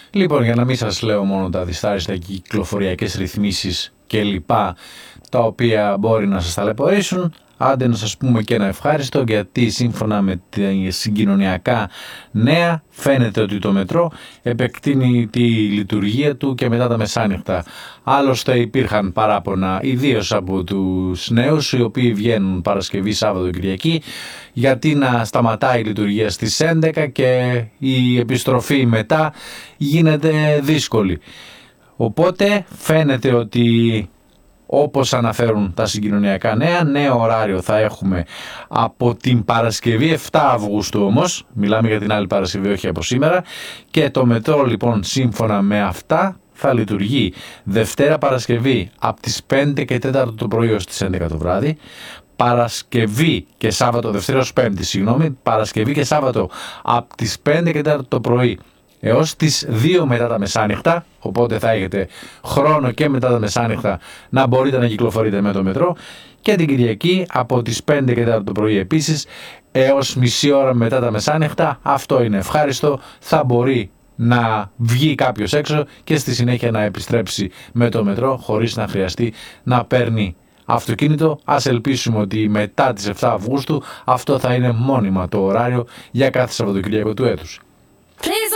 Λοιπόν, για να μην σας λέω μόνο τα διστάριστα κυκλοφοριακές ρυθμίσεις και λοιπά, τα οποία μπορεί να σας ταλαιπωρήσουν, άντε να σας πούμε και ένα ευχάριστο, γιατί σύμφωνα με τα συγκοινωνιακά νέα φαίνεται ότι το μετρό επεκτείνει τη λειτουργία του και μετά τα μεσάνυχτα. Άλλωστε υπήρχαν παράπονα ιδίως από τους νέους, οι οποίοι βγαίνουν Παρασκευή, Σάββατο, Κυριακή, γιατί να σταματάει η λειτουργία στις 11 και η επιστροφή μετά γίνεται δύσκολη. Οπότε φαίνεται ότι, όπως αναφέρουν τα συγκοινωνιακά νέα, νέο ωράριο θα έχουμε από την Παρασκευή 7 Αυγούστου όμως, μιλάμε για την άλλη Παρασκευή, όχι από σήμερα, και το μετρό λοιπόν σύμφωνα με αυτά θα λειτουργεί Δευτέρα Παρασκευή από τις 5 και 4 το πρωί ως τις 11 το βράδυ, Παρασκευή και Σάββατο, Δευτέρα ως Πέμπτη, συγγνώμη, Παρασκευή και Σάββατο από τις 5 και 4 το πρωί έως τις 2 μετά τα μεσάνυχτα, οπότε θα έχετε χρόνο και μετά τα μεσάνυχτα να μπορείτε να κυκλοφορείτε με το μετρό, και την Κυριακή από τις 5 και 4 το πρωί επίσης έως μισή ώρα μετά τα μεσάνυχτα. Αυτό είναι ευχάριστο, θα μπορεί να βγει κάποιος έξω και στη συνέχεια να επιστρέψει με το μετρό χωρίς να χρειαστεί να παίρνει αυτοκίνητο. Ας ελπίσουμε ότι μετά τις 7 Αυγούστου αυτό θα είναι μόνιμα το ωράριο για κάθε Σαββατοκυριακό του έτους.